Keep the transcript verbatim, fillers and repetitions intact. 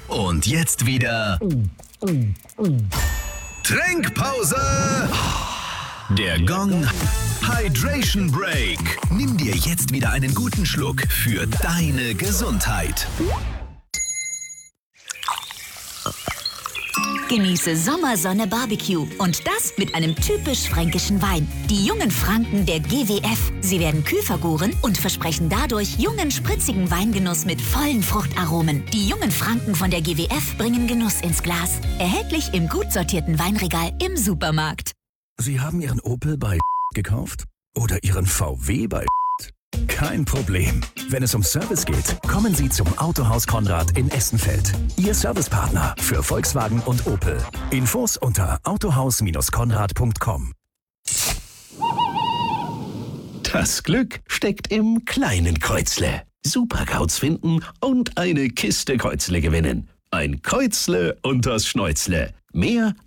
Und jetzt wieder Trinkpause. Der Gong Hydration Break. Nimm dir jetzt wieder einen guten Schluck für deine Gesundheit. Genieße Sommersonne Barbecue und das mit einem typisch fränkischen Wein. Die jungen Franken der G W F. Sie werden kühl vergoren und versprechen dadurch jungen, spritzigen Weingenuss mit vollen Fruchtaromen. Die jungen Franken von der G W F bringen Genuss ins Glas. Erhältlich im gut sortierten Weinregal im Supermarkt. Sie haben Ihren Opel bei gekauft? Oder Ihren V W bei Kein Problem. Wenn es um Service geht, kommen Sie zum Autohaus Konrad in Essenfeld. Ihr Servicepartner für Volkswagen und Opel. Infos unter autohaus Konrad punkt com. Das Glück steckt im kleinen Kreuzle. Superkauz finden und eine Kiste Kreuzle gewinnen. Ein Kreuzle unters Schnäuzle. Mehr